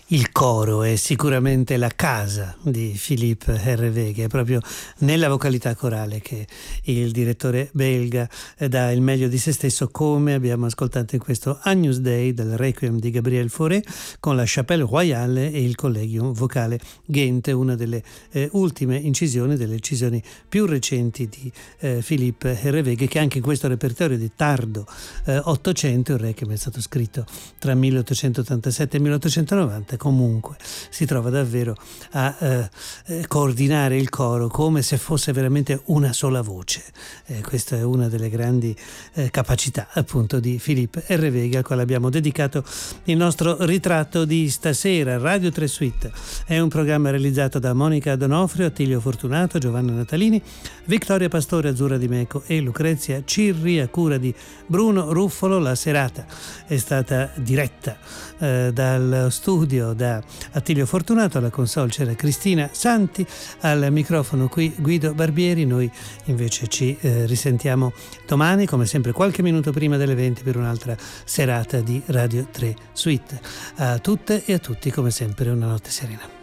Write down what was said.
Il coro è sicuramente la casa di Philippe Hervé, che è proprio nella vocalità corale che il direttore belga dà il meglio di se stesso, come abbiamo ascoltato in questo Agnus Dei del Requiem di Gabriel Fauré con la Chapelle Royale e il Collegium Vocale Ghent, una delle ultime incisioni, delle incisioni più recenti di Philippe Hervé, che anche in questo repertorio di tardo Ottocento, il Requiem è stato scritto tra 1887 e 1890, comunque si trova davvero a coordinare il coro come se fosse veramente una sola voce. Questa è una delle grandi capacità appunto di Philippe Hervé, al quale abbiamo dedicato il nostro ritratto di stasera. Radio 3 Suite è un programma realizzato da Monica Donofrio, Attilio Fortunato, Giovanna Natalini, Vittoria Pastore, Azzurra Di Meco e Lucrezia Cirri, a cura di Bruno Ruffolo. La serata è stata diretta dal studio da Attilio Fortunato, alla console c'era Cristina Santi, al microfono qui Guido Barbieri. Noi invece ci risentiamo domani, come sempre qualche minuto prima delle 20, per un'altra serata di Radio 3 Suite. A tutte e a tutti, come sempre, una notte serena.